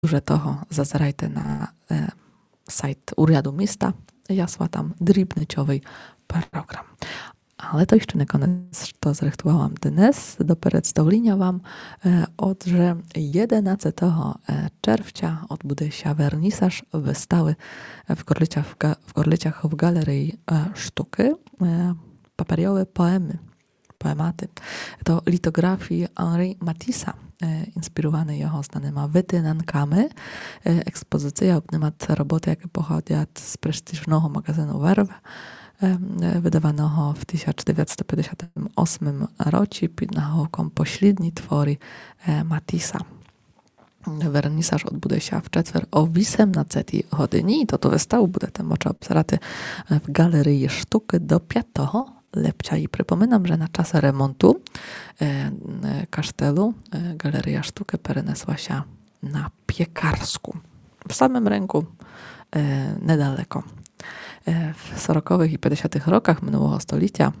дуже того зазирайте на сайт Уряду міста. Я tam дрібничовий program. Але to jeszcze nie koniec, to zrychtowałam dnes. Do przedstawienia wam, że 11 czerwca odbude się wernisaż wystawy w Gorliciach w Galerii Sztuki papierowe poematy. To litografii Henri Matissa, inspirowane jeho znanymi wytynankami. Ekspozycja obejmuje roboty, jakie pochodzą z prestiżnego magazynu Verve, wydawanego w 1958 roku pod nahołką pośredni twory Matissa. Wernisaż odbude się w czetwer o 18 godzinie i to wystawu budete mocze obseraty w Galerii Sztuki do 5 lepcia. I przypominam, że na czas remontu kasztelu Galeria Sztuki przenesła się na Piekarsku. W samym ręku, niedaleko. W 40. i 50. rokach minionego stulecia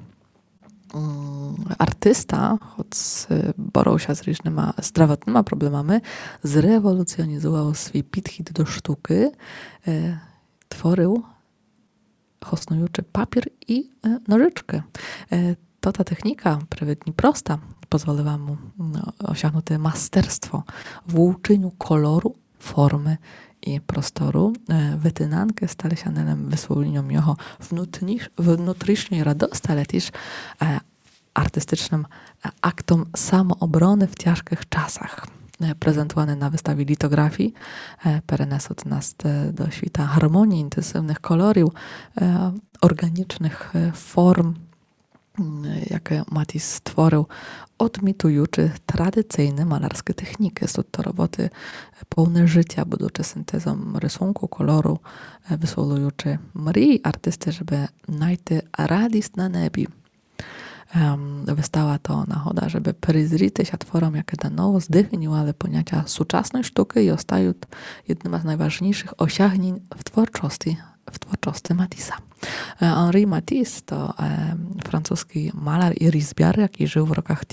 artysta, choć borął się z różnymi zdrowotnymi problemami, zrewolucjonizował swój podchód do sztuki, tworzył hosnujący papier i nożyczkę. To ta technika, prawie prosta, pozwoliła mu osiągnąć masterstwo w łączeniu koloru, formy i prostoru. Wytynanki stały się wysłowieniem jego wnętrznej radości, ale też artystycznym aktom samoobrony w ciężkich czasach. Prezentowany na wystawie litografii, przenesł nas do świata harmonii, intensywnych kolorów, organicznych form, jakie Matisse stworzył, odmitujący tradycyjne malarskie techniki. Są to roboty pełne życia, budzące syntezą rysunku, koloru, wysłuchujące Marii artysty, żeby znaleźć radość na niebie. Wystawa to nachoda, żeby przyjrzeć się tworom, jakie na nowo zdefiniowały pojęcia współczesnej sztuki i zostają jednym z najważniejszych osiągnięć w twórczości Matissa. Henri Matisse to francuski malarz i ryzbiar, jaki żył w rokach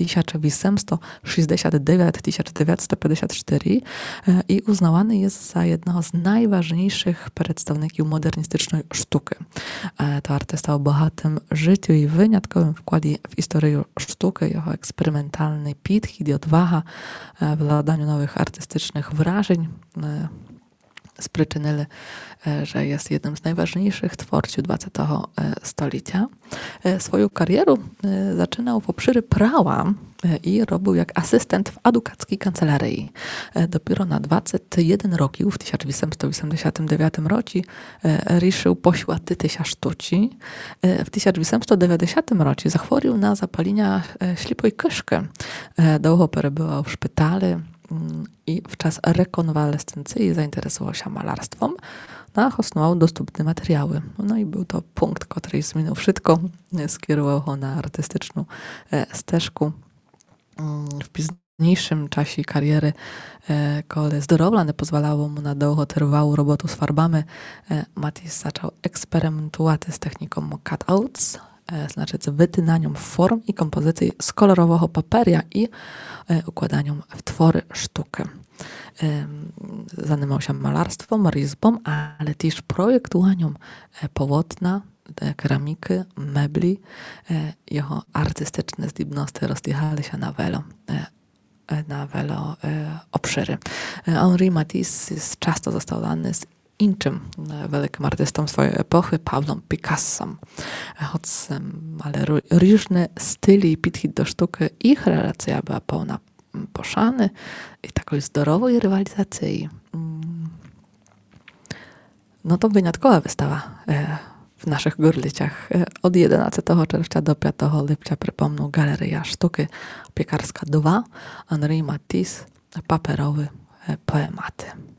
1869-1954 i uznawany jest za jednego z najważniejszych przedstawicieli modernistycznej sztuki. To artysta o bogatym życiu i wyjątkowym wkładzie w historię sztuki, jego eksperymentalny podchód i odwaga w zadaniu nowych artystycznych wrażeń sprzyczynili, że jest jednym z najważniejszych twórców XX stulecia. Swoją karierę zaczynał w obszarze prawa i robił jak asystent w adwokackiej kancelarii. Dopiero na 21 roku, w 1989 roku, ruszył poświęcić się sztuce. W 1990 roku zachorował na zapalenie ślepej kyszki. Długo przebywał w szpitalu i w czas rekonwalescencji zainteresował się malarstwem, hosnował dostępne materiały. No i był to punkt, który zmienił wszystko, skierował go na artystyczną ścieżkę. W późniejszym czasie kariery, kiedy zdrowie nie pozwalało mu na długotrwałą robotę z farbami, Matisse zaczął eksperymentować z techniką cutouts, znaczy z wytynaniem form i kompozycji z kolorowego papieru i układaniem w twory sztuki. Zajmował się malarstwem, ryzbą, ale też projektowaniem polotna, keramiki, mebli. Jego artystyczne zdolności rozjechały się na wiele obszary. Henri Matisse często został dany z innym wielkim artystą swojej epochy, Pablo Picasso. Choć ale różne styli i podchód do sztuki, ich relacja była pełna poszany i takiej zdrowej rywalizacji. No to wyjątkowa wystawa w naszych Gorliciach. Od 11 czerwca do 5 lipca, przypomnę, Galeria Sztuki Piekarska 2, Henri Matisse, papierowe poematy.